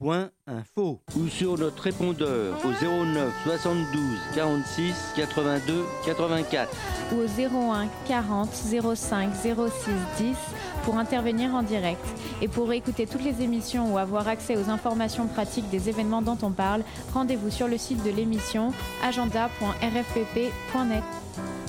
ou sur notre répondeur au 09 72 46 82 84 ou au 01 40 05 06 10 pour intervenir en direct. Et pour écouter toutes les émissions ou avoir accès aux informations pratiques des événements dont on parle, rendez-vous sur le site de l'émission agenda.rfpp.net.